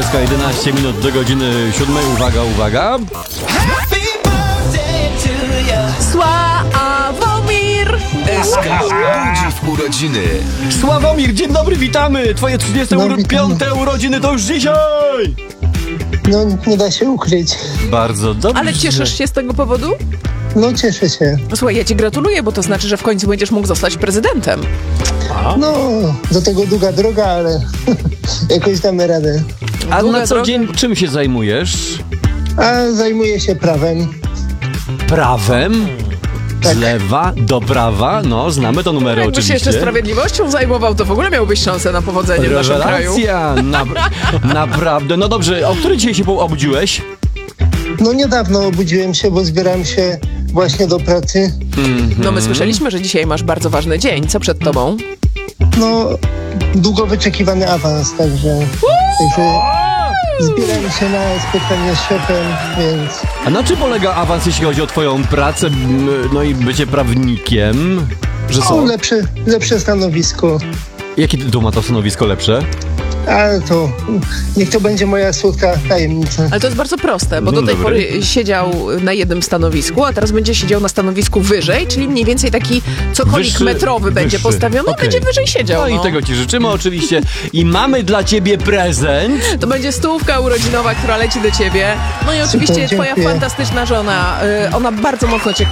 SK 11 minut do godziny 7. Uwaga, uwaga. Sławomir! SK ludzi w urodziny. Sławomir, dzień dobry, witamy! Twoje 35. urodziny to już dzisiaj! No, nie da się ukryć. Bardzo dobrze. Ale cieszysz się z tego powodu? No, cieszę się. Słuchaj, ja ci gratuluję, bo to znaczy, że w końcu będziesz mógł zostać prezydentem. No, do tego długa droga, ale jakoś damy radę. A Długa na co droga. dzień czym się zajmujesz? A zajmuję się prawem. Prawem? Tak. Z lewa do prawa? No, znamy to numery Jakbyś się oczywiście. jeszcze sprawiedliwością zajmował, to w ogóle miałbyś szansę na powodzenie w naszym kraju. Rewelacja! Naprawdę. No dobrze, o której dzisiaj się obudziłeś? No, niedawno obudziłem się, bo zbierałem się właśnie do pracy. No my słyszeliśmy, że dzisiaj masz bardzo ważny dzień. Co przed tobą? No, długo wyczekiwany awans, także zbierałem się na spotkanie z szefem, więc... A na czym polega awans, jeśli chodzi o twoją pracę, no i bycie prawnikiem? Że O, co? lepsze stanowisko. Jakie tytuł ma to stanowisko lepsze? Ale to niech to będzie moja słodka tajemnica. Ale to jest bardzo proste, bo do Dzień tej dobry. pory siedział na jednym stanowisku, a teraz będzie siedział na stanowisku wyżej, czyli mniej więcej taki cokolik Wyższy- metrowy będzie wyższy. postawiony i Okej. będzie wyżej siedział. No i tego ci życzymy oczywiście. I mamy dla ciebie prezent. To będzie stówka urodzinowa, która leci do ciebie. No i oczywiście Super, twoja dziękuję. fantastyczna żona, ona bardzo mocno cię